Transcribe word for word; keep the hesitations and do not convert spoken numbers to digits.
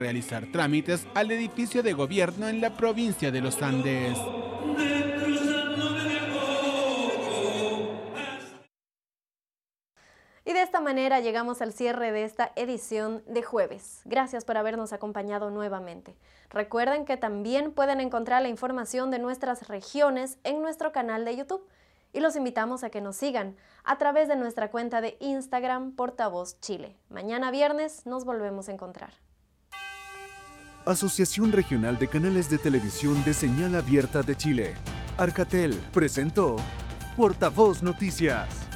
realizar trámites al edificio de gobierno en la provincia de los Andes. Y de esta manera llegamos al cierre de esta edición de jueves. Gracias por habernos acompañado nuevamente. Recuerden que también pueden encontrar la información de nuestras regiones en nuestro canal de YouTube y los invitamos a que nos sigan a través de nuestra cuenta de Instagram Portavoz Chile. Mañana viernes nos volvemos a encontrar. Asociación Regional de Canales de Televisión de Señal Abierta de Chile. Arcatel presentó Portavoz Noticias.